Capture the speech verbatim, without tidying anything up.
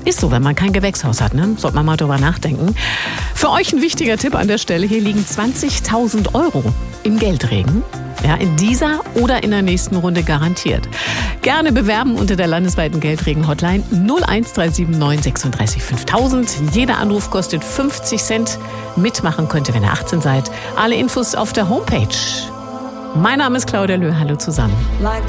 Ist so, wenn man kein Gewächshaus hat, ne? Sollte man mal drüber nachdenken. Für euch ein wichtiger Tipp an der Stelle. Hier liegen zwanzigtausend Euro im Geldregen. Ja, in dieser oder in der nächsten Runde garantiert. Gerne bewerben unter der landesweiten Geldregen-Hotline null eins drei sieben neun sechsunddreißig fünftausend. Jeder Anruf kostet fünfzig Cent. Mitmachen könnt ihr, wenn ihr achtzehn seid. Alle Infos auf der Homepage. Mein Name ist Claudia Löh. Hallo zusammen.